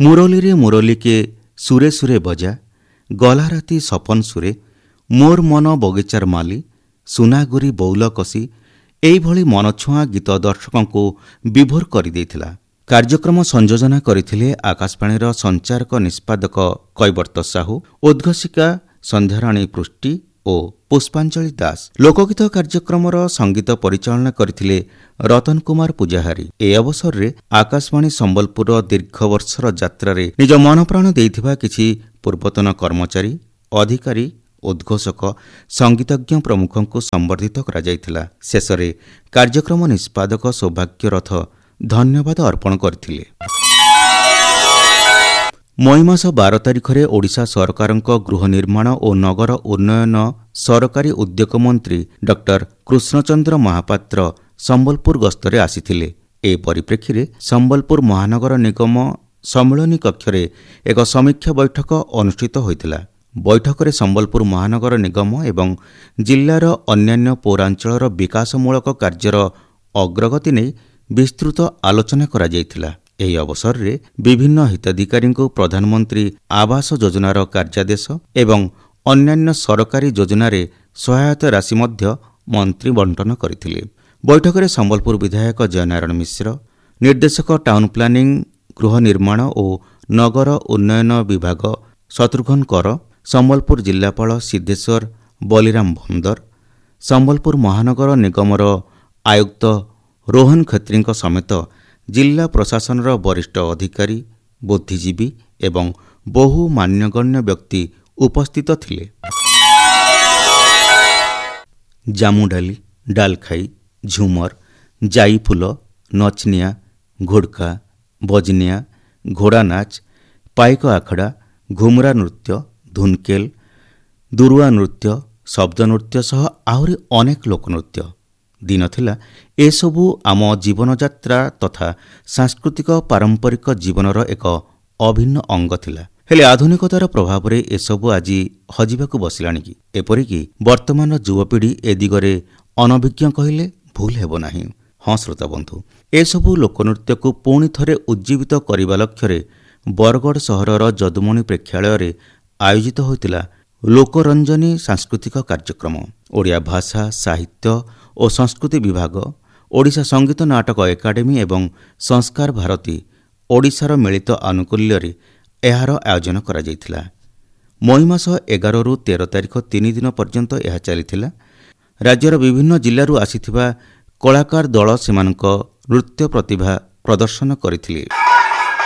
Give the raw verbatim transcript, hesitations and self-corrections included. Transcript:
ମୁରଲୀରେ ମୁରଲୀକେ ସୁରେ ସୁରେ ବଜା, ଗଲା ରାତି ସପନ ସୁରେ, ମୋର ମନ ବଗିଚାର ମାଲି, ସୁନାଗୁରି ବଉଲ କଷି ଏଇଭଳି ମନଛୁଆଁ ଗୀତ ଦର୍ଶକଙ୍କୁ ବିଭୋର କରିଦେଇଥିଲା। କାର୍ଯ୍ୟକ୍ରମ ସଂଯୋଜନା କରିଥିଲେ ଆକାଶବାଣୀର ସଞ୍ଚାରକ ନିଷ୍ପାଦକ କୈବର୍ତ୍ତ ସାହୁ, ଉଦ୍ଘୋଷିକା ସନ୍ଧ୍ୟାରାଣୀ ପୃଷ୍ଟି ଓ ପୁଷ୍ପାଞ୍ଜଳି ଦାସ। ଲୋକଗୀତ କାର୍ଯ୍ୟକ୍ରମର ସଙ୍ଗୀତ ପରିଚାଳନା କରିଥିଲେ ରତନ କୁମାର ପୂଜାହାରୀ। ଏ ଅବସରରେ ଆକାଶବାଣୀ ସମ୍ବଲପୁରର ଦୀର୍ଘ ବର୍ଷର ଯାତ୍ରାରେ ନିଜ ମନପ୍ରାଣ ଦେଇଥିବା କିଛି ପୂର୍ବତନ କର୍ମଚାରୀ, ଅଧିକାରୀ, ଉଦ୍ଘୋଷକ, ସଙ୍ଗୀତଜ୍ଞ ପ୍ରମୁଖଙ୍କୁ ସମ୍ବର୍ଦ୍ଧିତ କରାଯାଇଥିଲା। ଶେଷରେ କାର୍ଯ୍ୟକ୍ରମ ନିଷ୍ପାଦକ ସୌଭାଗ୍ୟ ରଥ ଧନ୍ୟବାଦ ଅର୍ପଣ କରିଥିଲେ। ମଇ ମାସ ବାର ତାରିଖରେ ଓଡ଼ିଶା ସରକାରଙ୍କ ଗୃହ ନିର୍ମାଣ ଓ ନଗର ଉନ୍ନୟନ ସରକାରୀ ଉଦ୍ୟୋଗ ମନ୍ତ୍ରୀ ଡକ୍ଟର କୃଷ୍ଣଚନ୍ଦ୍ର ମହାପାତ୍ର ସମ୍ବଲପୁର ଗସ୍ତରେ ଆସିଥିଲେ। ଏ ପରିପ୍ରେକ୍ଷୀରେ ସମ୍ବଲପୁର ମହାନଗର ନିଗମ ସମ୍ମିଳନୀ କକ୍ଷରେ ଏକ ସମୀକ୍ଷା ବୈଠକ ଅନୁଷ୍ଠିତ ହୋଇଥିଲା। ବୈଠକରେ ସମ୍ବଲପୁର ମହାନଗର ନିଗମ ଏବଂ ଜିଲ୍ଲାର ଅନ୍ୟାନ୍ୟ ପୌରାଞ୍ଚଳର ବିକାଶମୂଳକ କାର୍ଯ୍ୟର ଅଗ୍ରଗତି ନେଇ ବିସ୍ତୃତ ଆଲୋଚନା କରାଯାଇଥିଲା। ଏହି ଅବସରରେ ବିଭିନ୍ନ ହିତାଧିକାରୀଙ୍କୁ ପ୍ରଧାନମନ୍ତ୍ରୀ ଆବାସ ଯୋଜନାର କାର୍ଯ୍ୟାଦେଶ ଏବଂ ଅନ୍ୟାନ୍ୟ ସରକାରୀ ଯୋଜନାରେ ସହାୟତା ରାଶି ମଧ୍ୟ ମନ୍ତ୍ରୀ ବଣ୍ଟନ କରିଥିଲେ। ବୈଠକରେ ସମ୍ବଲପୁର ବିଧାୟକ ଜୟନାରାୟଣ ମିଶ୍ର, ନିର୍ଦ୍ଦେଶକ ଟାଉନ୍ ପ୍ଲାନିଂ, ଗୃହ ନିର୍ମାଣ ଓ ନଗର ଉନ୍ନୟନ ବିଭାଗ ଶତ୍ରୁଘ୍ନ କର, ସମ୍ବଲପୁର ଜିଲ୍ଲାପାଳ ସିଦ୍ଧେଶ୍ୱର ବଳିରାମ ଭନ୍ଦର, ସମ୍ବଲପୁର ମହାନଗର ନିଗମର ଆୟୁକ୍ତ ରୋହନ ଖତ୍ରୀଙ୍କ ସମେତ ଜିଲ୍ଲା ପ୍ରଶାସନର ବରିଷ୍ଠ ଅଧିକାରୀ, ବୁଦ୍ଧିଜୀବୀ ଏବଂ ବହୁ ମାନ୍ୟଗଣ୍ୟ ବ୍ୟକ୍ତି ଉପସ୍ଥିତ ଥିଲେ। ଜାମୁଡାଲି, ଡାଲଖାଇ, ଝୁମର, ଜାଇଫୁଲ, ନଚନିଆ, ଘୋଡ଼କା, ବଜନିଆ, ଘୋଡ଼ାନାଚ, ପାଇକ ଆଖଡ଼ା, ଘୁମରା ନୃତ୍ୟ, ଧୁନକେଲ, ଦୁରୁଆ ନୃତ୍ୟ, ଶବ୍ଦ ନୃତ୍ୟ ସହ ଆହୁରି ଅନେକ ଲୋକନୃତ୍ୟ। ଦିନ ଥିଲା ଏସବୁ ଆମ ଜୀବନଯାତ୍ରା ତଥା ସାଂସ୍କୃତିକ ପାରମ୍ପରିକ ଜୀବନର ଏକ ଅଭିନ୍ନ ଅଙ୍ଗ ଥିଲା। ହେଲେ ଆଧୁନିକତାର ପ୍ରଭାବରେ ଏସବୁ ଆଜି ହଜିବାକୁ ବସିଲାଣି କି? ଏପରିକି ବର୍ତ୍ତମାନର ଯୁବପିଢ଼ି ଏ ଦିଗରେ ଅନଭିଜ୍ଞ କହିଲେ ଭୁଲ ହେବ ନାହିଁ। ହଁ ଶ୍ରୋତାବନ୍ଧୁ, ଏସବୁ ଲୋକନୃତ୍ୟକୁ ପୁଣି ଥରେ ଉଜ୍ଜୀବିତ କରିବା ଲକ୍ଷ୍ୟରେ ବରଗଡ଼ ସହରର ଯଦୁମଣି ପ୍ରେକ୍ଷାଳୟରେ ଆୟୋଜିତ ହୋଇଥିଲା ଲୋକରଞ୍ଜନୀ ସାଂସ୍କୃତିକ କାର୍ଯ୍ୟକ୍ରମ। ଓଡ଼ିଆ ଭାଷା, ସାହିତ୍ୟ ଓ ସଂସ୍କୃତି ବିଭାଗ, ଓଡ଼ିଶା ସଙ୍ଗୀତ ନାଟକ ଏକାଡେମୀ ଏବଂ ସଂସ୍କାର ଭାରତୀ ଓଡ଼ିଶାର ମିଳିତ ଆନୁକୂଲ୍ୟରେ ଏହାର ଆୟୋଜନ କରାଯାଇଥିଲା। ମଇ ମାସ ଏଗାରରୁ ତେର ତାରିଖ ତିନି ଦିନ ପର୍ଯ୍ୟନ୍ତ ଏହା ଚାଲିଥିଲା। ରାଜ୍ୟର ବିଭିନ୍ନ ଜିଲ୍ଲାରୁ ଆସିଥିବା କଳାକାର ଦଳ ସେମାନଙ୍କ ନୃତ୍ୟ ପ୍ରତିଭା ପ୍ରଦର୍ଶନ କରିଥିଲେ।